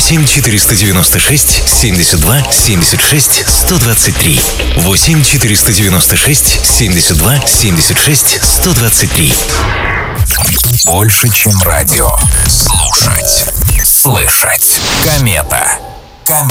8 496 72 76 123. 8 496 72 76 123. Больше, чем радио. Слушать. Слышать. Комета.